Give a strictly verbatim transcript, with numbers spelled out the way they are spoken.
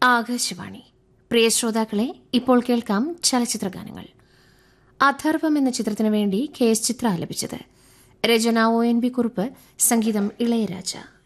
ആകാശവാണി. പ്രിയ ശ്രോതാക്കളെ, ഇപ്പോൾ കേൾക്കാം ചലച്ചിത്രഗാനങ്ങൾ. അഥർവം എന്ന ചിത്രത്തിനു വേണ്ടി കെ എസ് ചിത്ര ആലപിച്ചത്. രചന ഒ എൻ വി കുറുപ്പ്, സംഗീതം ഇളയരാജ.